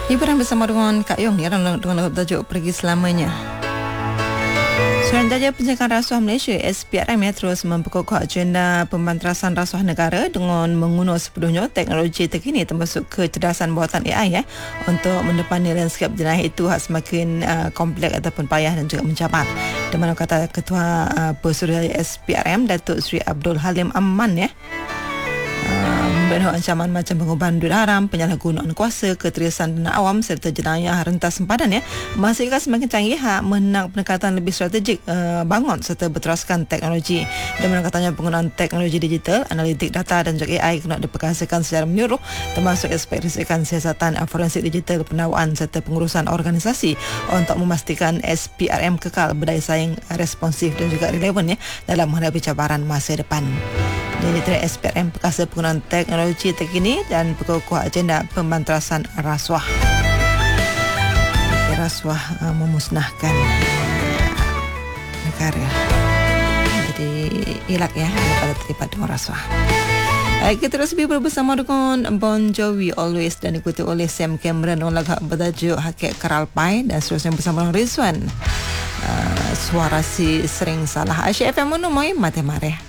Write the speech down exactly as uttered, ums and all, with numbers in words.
Hiburan bersama dengan Kak Yong ya, dengan dengan tajuk Pergi Selamanya. Suruhanjaya Pencegahan Rasuah Malaysia S P R M ya, terus memperkokoh agenda pemberantasan rasuah negara dengan mengunduh sepenuhnya teknologi terkini termasuk kecerdasan buatan A I ya, untuk mendepani lanskap jenayah itu hak semakin uh, kompleks ataupun payah dan juga mencabar. Di mana kata Ketua uh, Pesuruhjaya S P R M Datuk Seri Abdul Halim Amman ya, membentuk ancaman macam pengubahan duit haram, penyalahgunaan kuasa, keteriasan dana awam serta jenayah rentas sempadan ya, masih semakin canggih hak menang pendekatan lebih strategik uh, bangun serta berteraskan teknologi. Dan mana katanya penggunaan teknologi digital, analitik data dan juga A I kena diperkasakan secara menyeluruh, termasuk aspek risikan siasatan forensik digital, penawaan serta pengurusan organisasi untuk memastikan S P R M kekal berdaya saing, responsif dan juga relevan ya dalam menghadapi cabaran masa depan. Jadi S P R M perkasa penggunaan teknologi terkini dan perkukuh agenda pemberantasan rasuah. Rasuah uh, memusnahkan negara. Jadi elak ya daripada terlibat dengan rasuah. Baik, kita terus bersama dengan Bon Jovi Always dan ikuti oleh Sam Cameron dengan lagu bertajuk Hakik Keralpai, dan seterusnya bersama dengan Rizwan. Uh, suara si sering salah. Asyik F M menumai mati mareh.